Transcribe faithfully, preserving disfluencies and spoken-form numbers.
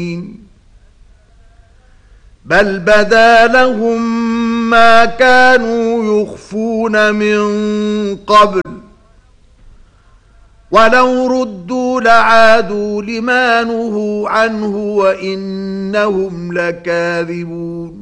بل بدا لهم ما كانوا يخفون من قبل ولو ردوا لعادوا لما نهوا عنه وإنهم لكاذبون